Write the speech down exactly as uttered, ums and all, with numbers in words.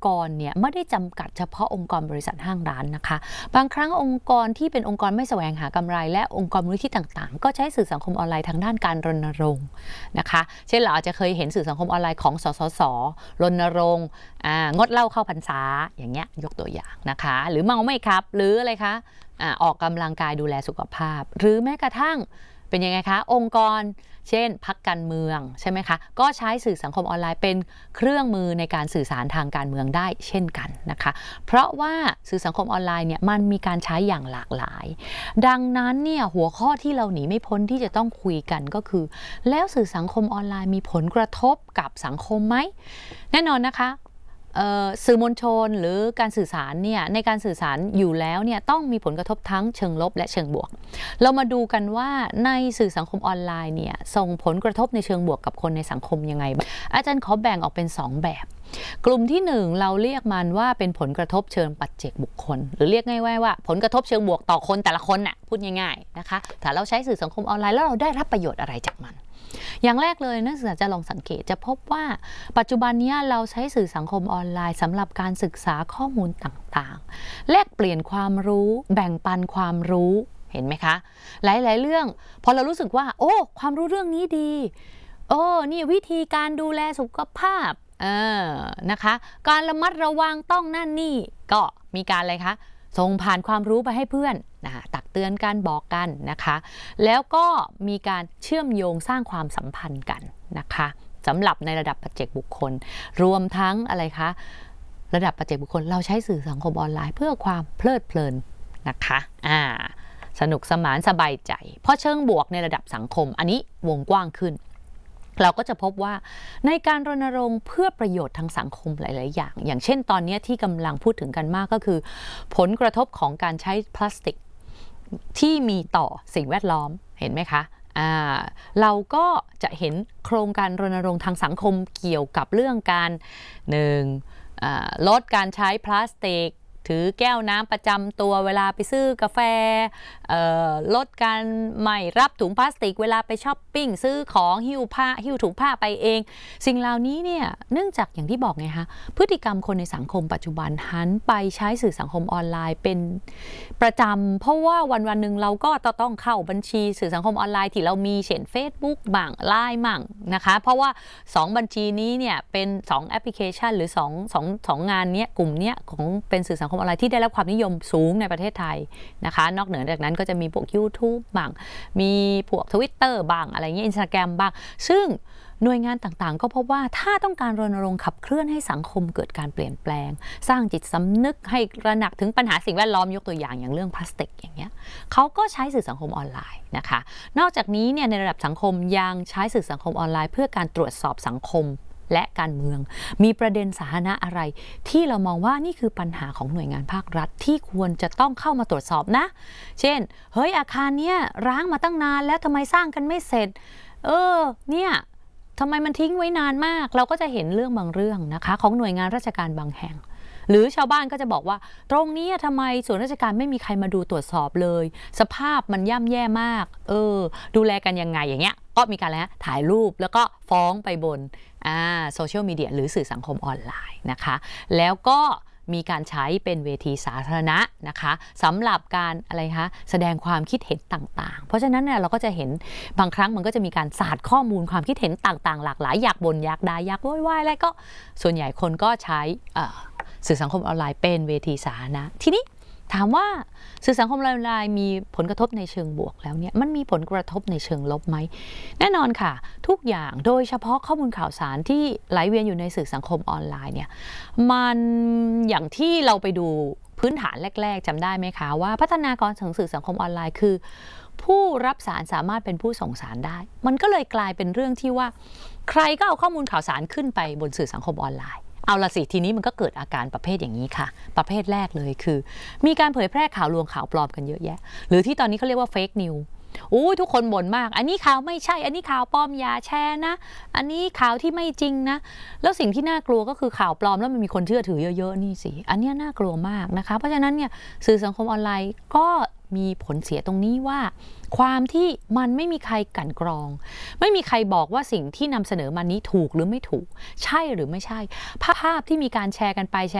กรเนี่ยไม่ได้จำกัดเฉพาะองค์กรบริษัทห้างร้านนะคะบางครั้งองค์กรที่เป็นองค์กรไม่แสวงหากำไรและองค์กรมูลนิธิต่างๆก็ใช้สื่อสังคมออนไลน์ทางด้านการรณรงค์นะคะเช่นเราอาจจะเคยเห็นสื่อสังคมออนไลน์ของสสสรณรงค์งดเหล้าเข้าพรรษาอย่างเงี้ยยกตัวอย่างนะคะหรือเมาไม่ขับหรืออะไรคะออกกำลังกายดูแลสุขภาพหรือแม้กระทั่งเป็นยังไงคะองค์กรเช่นพรรคการเมืองใช่ไหมคะก็ใช้สื่อสังคมออนไลน์เป็นเครื่องมือในการสื่อสารทางการเมืองได้เช่นกันนะคะเพราะว่าสื่อสังคมออนไลน์เนี่ยมันมีการใช้อย่างหลากหลายดังนั้นเนี่ยหัวข้อที่เราหนีไม่พ้นที่จะต้องคุยกันก็คือแล้วสื่อสังคมออนไลน์มีผลกระทบกับสังคมไหมแน่นอนนะคะสื่อมวลชนหรือการสื่อสารเนี่ยในการสื่อสารอยู่แล้วเนี่ยต้องมีผลกระทบทั้งเชิงลบและเชิงบวกเรามาดูกันว่าในสื่อสังคมออนไลน์เนี่ยส่งผลกระทบในเชิงบวกกับคนในสังคมยังไงบ้างอาจารย์ขอแบ่งออกเป็นสองแบบกลุ่มที่หนึ่งเราเรียกมันว่าเป็นผลกระทบเชิงปัจเจกบุคคลหรือเรียกง่ายๆว่าผลกระทบเชิงบวกต่อคนแต่ละคนน่ะพูดง่ายๆนะคะถ้าเราใช้สื่อสังคมออนไลน์แล้วเราได้รับประโยชน์อะไรจากมันอย่างแรกเลยนักศึกษาจะลองสังเกตจะพบว่าปัจจุบันนี้เราใช้สื่อสังคมออนไลน์สำหรับการศึกษาข้อมูลต่างๆแลกเปลี่ยนความรู้แบ่งปันความรู้เห็นไหมคะหลายๆเรื่องพอเรารู้สึกว่าโอ้ความรู้เรื่องนี้ดีโอ้นี่วิธีการดูแลสุขภาพเออนะคะการระมัดระวังต้องนั่นนี่ก็มีการอะไรคะส่งผ่านความรู้ไปให้เพื่อนนะคะตักเตือนกันบอกกันนะคะแล้วก็มีการเชื่อมโยงสร้างความสัมพันธ์กันนะคะสำหรับในระดับปัจเจกบุคคลรวมทั้งอะไรคะระดับปัจเจกบุคคลเราใช้สื่อสังคมออนไลน์เพื่อความเพลิดเพลินนะคะอ่าสนุกสนานสบายใจเพราะเชิงบวกในระดับสังคมอันนี้วงกว้างขึ้นเราก็จะพบว่าในการรณรงค์เพื่อประโยชน์ทางสังคมหลายๆอย่างอย่างเช่นตอนนี้ที่กำลังพูดถึงกันมากก็คือผลกระทบของการใช้พลาสติกที่มีต่อสิ่งแวดล้อมเห็นไหมคะอ่าเราก็จะเห็นโครงการรณรงค์ทางสังคมเกี่ยวกับเรื่องการหนึ่งลดการใช้พลาสติกถือแก้วน้ำประจำตัวเวลาไปซื้อกาแฟลดการไม่รับถุงพลาสติกเวลาไปช้อปปิ้งซื้อของหิ้วผ้าหิ้วถุงผ้าไปเองสิ่งเหล่านี้เนี่ยเนื่องจากอย่างที่บอกไงคะพฤติกรรมคนในสังคมปัจจุบันหันไปใช้สื่อสังคมออนไลน์เป็นประจำเพราะว่าวันวันหนึ่งเราก็ต้องเข้าบัญชีสื่อสังคมออนไลน์ที่เรามีเช่น Facebook บ้าง ไลน์ บ้างนะคะเพราะว่าสองบัญชีนี้เนี่ยเป็นสองแอปพลิเคชันหรือ2 2 2งานเนี้ยกลุ่มเนี้ยของเป็นสื่อสังคมออนไลน์ที่ได้รับความนิยมสูงในประเทศไทยนะคะนอกเหนือจากนั้นก็จะมีพวก YouTube บ้างมีพวก Twitter บ้างอะไรเงี้ย Instagram บ้างซึ่งหน่วยงานต่างๆก็พบว่าถ้าต้องการรณรงค์ขับเคลื่อนให้สังคมเกิดการเปลี่ยนแปลงสร้างจิตสำนึกให้ระหนักถึงปัญหาสิ่งแวดล้อมยกตัวอย่างอย่างเรื่องพลาสติกอย่างเงี้ยเขาก็ใช้สื่อสังคมออนไลน์นะคะนอกจากนี้เนี่ยในระดับสังคมยังใช้สื่อสังคมออนไลน์เพื่อการตรวจสอบสังคมและการเมืองมีประเด็นสาธารณะอะไรที่เรามองว่านี่คือปัญหาของหน่วยงานภาครัฐที่ควรจะต้องเข้ามาตรวจสอบนะเช่นเฮ้ยอาคารเนี้ยร้างมาตั้งนานแล้วทำไมสร้างกันไม่เสร็จเออเนี่ยทำไมมันทิ้งไว้นานมากเราก็จะเห็นเรื่องบางเรื่องนะคะของหน่วยงานราชการบางแห่งหรือชาวบ้านก็จะบอกว่าตรงนี้ทำไมส่วนราชการไม่มีใครมาดูตรวจสอบเลยสภาพมันย่ำแย่มากเออดูแลกันยังไงอย่างเงี้ยก็มีการแล้วถ่ายรูปแล้วก็ฟ้องไปบนโซเชียลมีเดียหรือสื่อสังคมออนไลน์นะคะแล้วก็มีการใช้เป็นเวทีสาธารณะนะคะสำหรับการอะไรคะแสดงความคิดเห็นต่างๆเพราะฉะนั้นเนี่ยเราก็จะเห็นบางครั้งมันก็จะมีการสาดข้อมูลความคิดเห็นต่างๆหลากหลายอยากบ่นอยากด่าอยากโวยวายอะไรก็ส่วนใหญ่คนก็ใช้สื่อสังคมออนไลน์เป็นเวทีสาธารณะทีนี้ถามว่าสื่อสังคมออนไลน์มีผลกระทบในเชิงบวกแล้วเนี่ยมันมีผลกระทบในเชิงลบไหมแน่นอนค่ะทุกอย่างโดยเฉพาะข้อมูลข่าวสารที่ไหลเวียนอยู่ในสื่อสังคมออนไลน์เนี่ยมันอย่างที่เราไปดูพื้นฐานแรกๆจำได้ไหมคะว่าพัฒนาการของสื่อสังคมออนไลน์คือผู้รับสารสามารถเป็นผู้ส่งสารได้มันก็เลยกลายเป็นเรื่องที่ว่าใครก็เอาข้อมูลข่าวสารขึ้นไปบนสื่อสังคมออนไลน์เอาละสิทีนี้มันก็เกิดอาการประเภทอย่างนี้ค่ะประเภทแรกเลยคือมีการเผยแพร่ข่าวลวงข่าวปลอมกันเยอะแยะหรือที่ตอนนี้เขาเรียกว่าเฟกนิวอู้ทุกคนบ่นมากอันนี้ข่าวไม่ใช่อันนี้ข่าวปลอมอย่าแชร์นะอันนี้ข่าวที่ไม่จริงนะแล้วสิ่งที่น่ากลัวก็คือข่าวปลอมแล้วมันมีคนเชื่อถือเยอะๆนี่สิอันนี้น่ากลัวมากนะคะเพราะฉะนั้นเนี่ยสื่อสังคมออนไลน์ก็มีผลเสียตรงนี้ว่าความที่มันไม่มีใครกลั่นกรองไม่มีใครบอกว่าสิ่งที่นำเสนอมานี้ถูกหรือไม่ถูกใช่หรือไม่ใช่ภาพที่มีการแชร์กันไปแชร์